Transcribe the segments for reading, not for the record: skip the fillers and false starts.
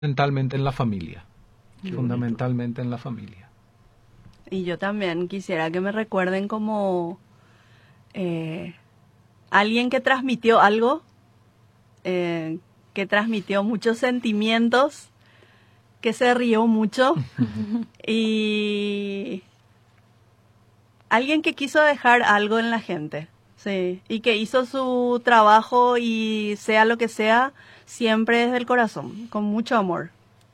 Fundamentalmente en la familia. Fundamentalmente en la familia. Y yo también quisiera que me recuerden como alguien que transmitió algo, que transmitió muchos sentimientos, que se rió mucho y alguien que quiso dejar algo en la gente, sí, y que hizo su trabajo y sea lo que sea, siempre desde el corazón, con mucho amor.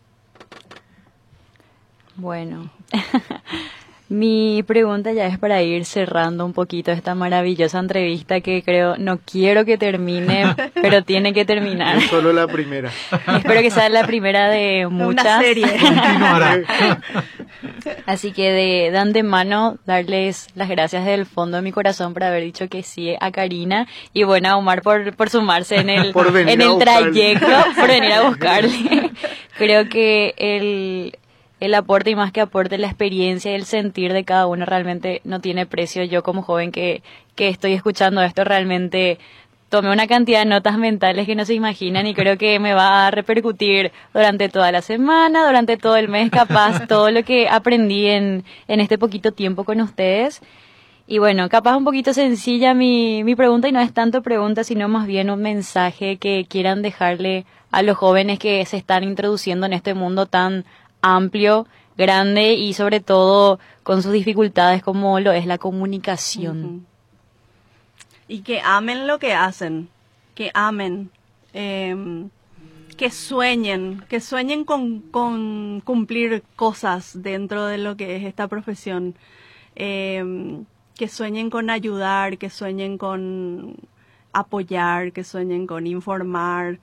Bueno, mi pregunta ya es para ir cerrando un poquito esta maravillosa entrevista que no quiero que termine, pero tiene que terminar. Es solo la primera. Espero que sea la primera de muchas. Una serie. Continuará. Así que de antemano darles las gracias del fondo de mi corazón por haber dicho que sí a Karina y bueno, a Omar por sumarse en el trayecto, por venir a buscarle. Creo que el aporte y más que aporte, la experiencia y el sentir de cada uno realmente no tiene precio. Yo como joven que estoy escuchando esto realmente tomé una cantidad de notas mentales que no se imaginan y creo que me va a repercutir durante toda la semana, durante todo el mes, capaz todo lo que aprendí en este poquito tiempo con ustedes. Y bueno, capaz un poquito sencilla mi pregunta y no es tanto pregunta, sino más bien un mensaje que quieran dejarle a los jóvenes que se están introduciendo en este mundo tan amplio, grande y sobre todo con sus dificultades como lo es la comunicación. Uh-huh. Y que amen lo que hacen, que amen, que sueñen con cumplir cosas dentro de lo que es esta profesión, que sueñen con ayudar, que sueñen con apoyar, que sueñen con informar,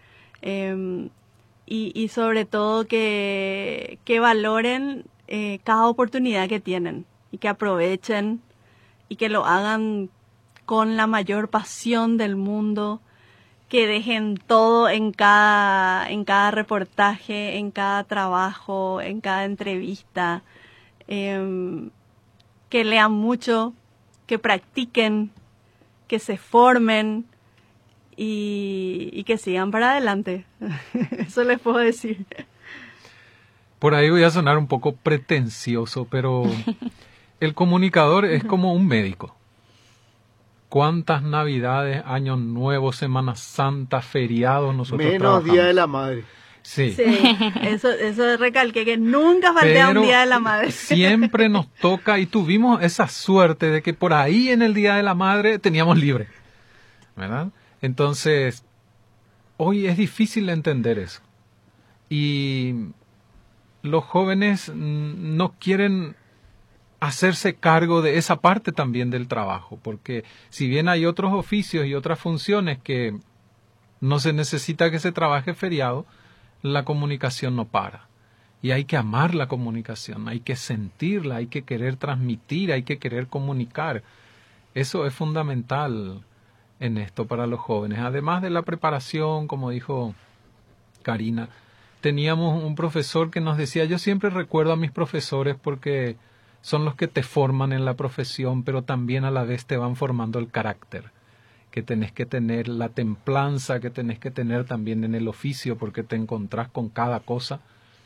y sobre todo que valoren cada oportunidad que tienen y que aprovechen y que lo hagan con la mayor pasión del mundo, que dejen todo en cada reportaje, en cada trabajo, en cada entrevista, que lean mucho, que practiquen, que se formen y que sigan para adelante. Eso les puedo decir. Por ahí voy a sonar un poco pretencioso, pero el comunicador es como un médico. ¿Cuántas Navidades, Años Nuevos, Semana Santa, feriados nosotros trabajamos? Día de la Madre. Sí. Eso recalqué, que nunca faltea un Día de la Madre. Siempre nos toca y tuvimos esa suerte de que por ahí en el Día de la Madre teníamos libre, ¿verdad? Entonces, hoy es difícil entender eso. Y los jóvenes no quieren hacerse cargo de esa parte también del trabajo, porque si bien hay otros oficios y otras funciones que no se necesita que se trabaje feriado, la comunicación no para. Y hay que amar la comunicación, hay que sentirla, hay que querer transmitir, hay que querer comunicar. Eso es fundamental en esto para los jóvenes. Además de la preparación, como dijo Karina, teníamos un profesor que nos decía, yo siempre recuerdo a mis profesores porque son los que te forman en la profesión, pero también a la vez te van formando el carácter, que tenés que tener la templanza, que tenés que tener también en el oficio, porque te encontrás con cada cosa,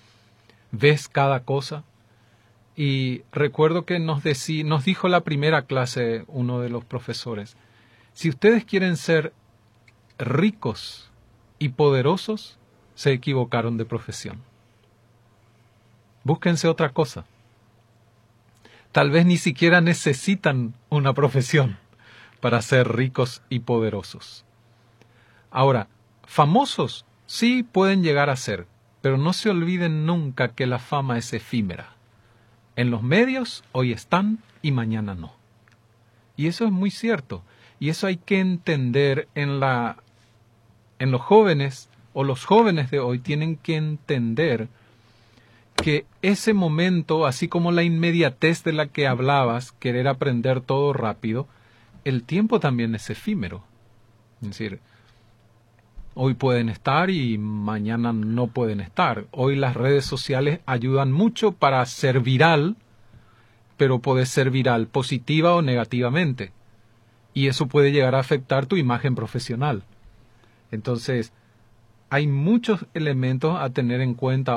ves cada cosa. Y recuerdo que nos dijo la primera clase uno de los profesores, si ustedes quieren ser ricos y poderosos, se equivocaron de profesión. Búsquense otra cosa. Tal vez ni siquiera necesitan una profesión para ser ricos y poderosos. Ahora, famosos sí pueden llegar a ser, pero no se olviden nunca que la fama es efímera. En los medios hoy están y mañana no. Y eso es muy cierto. Y eso hay que entender en los jóvenes, o los jóvenes de hoy tienen que entender que ese momento, así como la inmediatez de la que hablabas, querer aprender todo rápido, el tiempo también es efímero. Es decir, hoy pueden estar y mañana no pueden estar. Hoy las redes sociales ayudan mucho para ser viral, pero puede ser viral positiva o negativamente. Y eso puede llegar a afectar tu imagen profesional. Entonces, hay muchos elementos a tener en cuenta